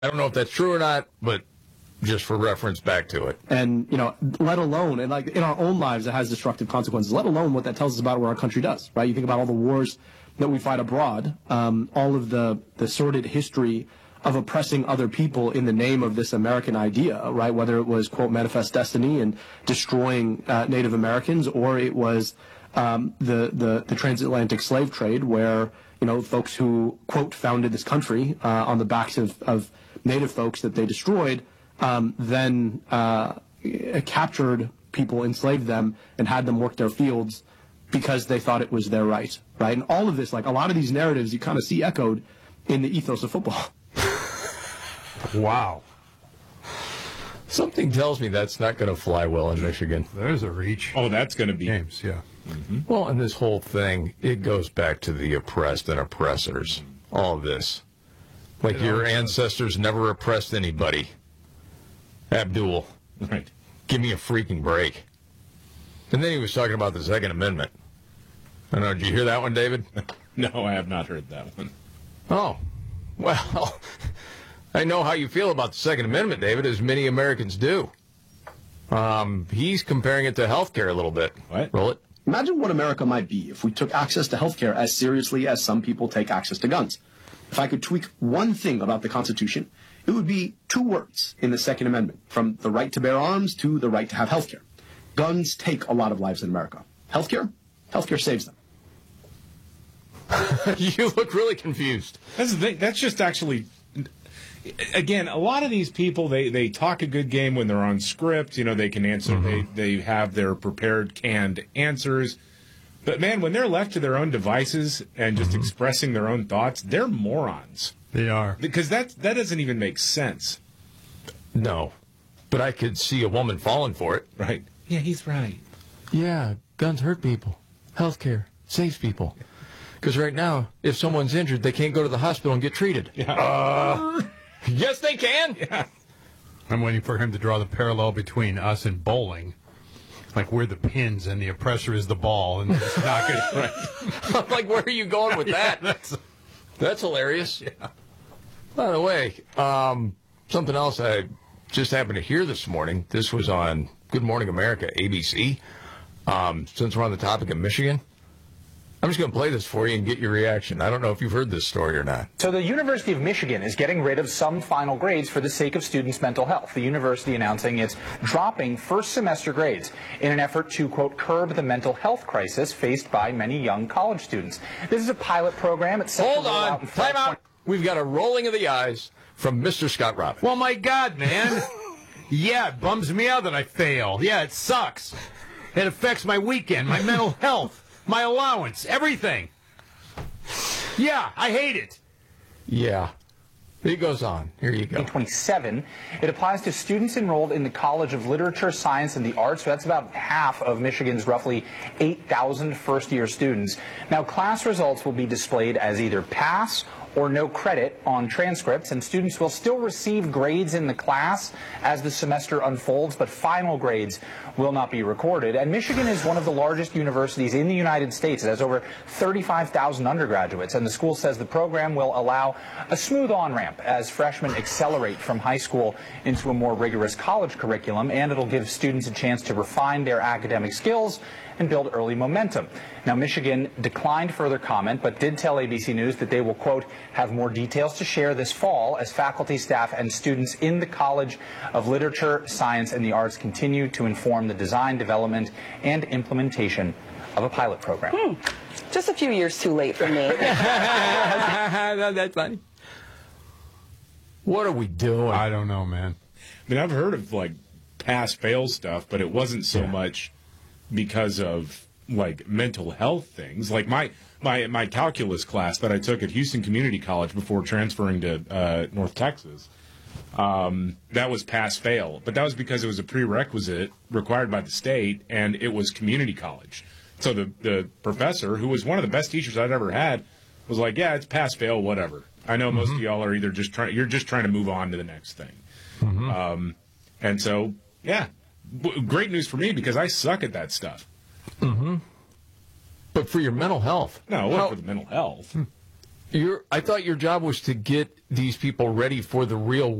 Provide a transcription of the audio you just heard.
I don't know if that's true or not, but just for reference back to it. And, let alone, and like in our own lives, it has destructive consequences, let alone what that tells us about what our country does, right? You think about all the wars that we fight abroad, all of the sordid history of oppressing other people in the name of this American idea, right? Whether it was, quote, manifest destiny and destroying Native Americans, or it was the transatlantic slave trade where, folks who, quote, founded this country on the backs of Native folks that they destroyed, then captured people, enslaved them, and had them work their fields because they thought it was their right? And all of this, like a lot of these narratives, you kind of see echoed in the ethos of football. Wow. Something tells me that's not going to fly well in Michigan. There's a reach. Oh, that's going to be games, yeah. Mm-hmm. Well, and this whole thing, it goes back to the oppressed and oppressors. All of this. Like your ancestors never oppressed anybody. Abdul. Right. Give me a freaking break. And then he was talking about the Second Amendment. I don't know, did you hear that one, David? No, I have not heard that one. Oh, well, I know how you feel about the Second Amendment, David, as many Americans do. He's comparing it to health care a little bit. What? Roll it. Imagine what America might be if we took access to health care as seriously as some people take access to guns. If I could tweak one thing about the Constitution, it would be 2 words in the Second Amendment, from the right to bear arms to the right to have health care. Guns take a lot of lives in America. Health care saves them. You look really confused. That's the thing. That's just actually, again, a lot of these people, they talk a good game when they're on script. They can answer. Mm-hmm. They have their prepared, canned answers. But, man, when they're left to their own devices and just expressing their own thoughts, they're morons. They are. Because that doesn't even make sense. No. But I could see a woman falling for it. Right. Yeah, he's right. Yeah, guns hurt people. Healthcare saves people. Because right now, if someone's injured, they can't go to the hospital and get treated. Yeah. Yes, they can. Yeah. I'm waiting for him to draw the parallel between us and bowling. Like we're the pins and the oppressor is the ball, and just knock it right. Like, where are you going with that? That's hilarious. Yeah. By the way, something else I just happened to hear this morning. This was on Good Morning America, ABC. Since we're on the topic of Michigan, I'm just going to play this for you and get your reaction. I don't know if you've heard this story or not. So the University of Michigan is getting rid of some final grades for the sake of students' mental health. The university announcing it's dropping first semester grades in an effort to, quote, curb the mental health crisis faced by many young college students. This is a pilot program. It's set Hold on. Time out. We've got a rolling of the eyes from Mr. Scott Robbins. Well, my God, man. Yeah, it bums me out that I fail. Yeah, it sucks. It affects my weekend, my mental health. My allowance, everything. Yeah, I hate it. Yeah. He goes on. Here you go. 2027. It applies to students enrolled in the College of Literature, Science, and the Arts. So that's about half of Michigan's roughly 8,000 first-year students. Now, class results will be displayed as either pass or no credit on transcripts, and students will still receive grades in the class as the semester unfolds, but final grades will not be recorded. And Michigan is one of the largest universities in the United States. It has over 35,000 undergraduates, and the school says the program will allow a smooth on-ramp as freshmen accelerate from high school into a more rigorous college curriculum, and it'll give students a chance to refine their academic skills and build early momentum. Now, Michigan declined further comment, but did tell ABC News that they will, quote, have more details to share this fall as faculty, staff, and students in the College of Literature, Science, and the Arts continue to inform the design, development, and implementation of a pilot program. Just a few years too late for me. That's funny. What are we doing? I don't know, man. I mean, I've heard of, like, pass-fail stuff, but it wasn't so much because of, like, mental health things. Like, my calculus class that I took at Houston Community College before transferring to North Texas, that was pass-fail. But that was because it was a prerequisite required by the state, and it was community college. So the professor, who was one of the best teachers I'd ever had, was like, yeah, it's pass-fail, whatever. I know most of y'all are either you're just trying to move on to the next thing. And so, yeah, great news for me because I suck at that stuff. But for your mental health. No, it wasn't for the mental health. I thought your job was to get these people ready for the real